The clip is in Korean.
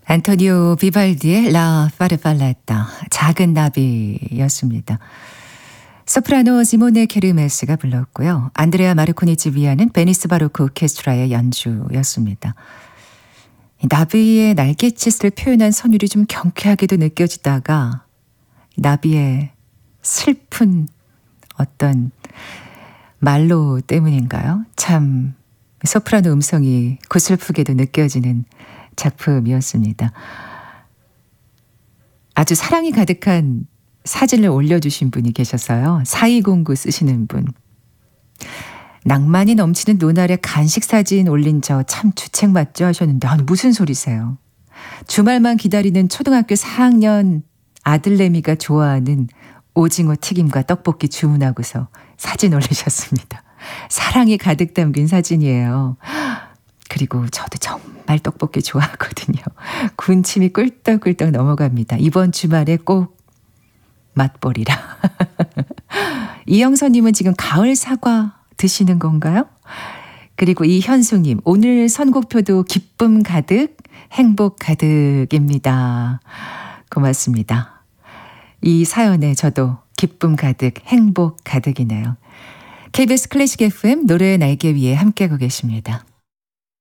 안토니오 비발디의 라 파르팔레타 작은 나비였습니다. 소프라노 시모네 케르메스가 불렀고요. 안드레아 마르코니치 위아는 베니스 바로크 오케스트라의 연주였습니다. 나비의 날갯짓을 표현한 선율이 좀 경쾌하게도 느껴지다가 나비의 슬픈 어떤 말로 때문인가요? 참 소프라노 음성이 고슬프게도 느껴지는 작품이었습니다. 아주 사랑이 가득한 사진을 올려주신 분이 계셔서요. 4209 쓰시는 분. 낭만이 넘치는 노날의 간식 사진 올린 저 참 주책 맞죠? 하셨는데 아니 무슨 소리세요? 주말만 기다리는 초등학교 4학년 아들내미가 좋아하는 오징어 튀김과 떡볶이 주문하고서 사진 올리셨습니다. 사랑이 가득 담긴 사진이에요. 그리고 저도 정말 떡볶이 좋아하거든요. 군침이 꿀떡꿀떡 넘어갑니다. 이번 주말에 꼭 맛보리라. 이영선님은 지금 가을 사과 드시는 건가요? 그리고 이현숙님, 오늘 선곡표도 기쁨 가득, 행복 가득입니다. 고맙습니다. 이 사연에 저도 기쁨 가득, 행복 가득이네요. KBS 클래식 FM 노래의 날개 위에 함께하고 계십니다.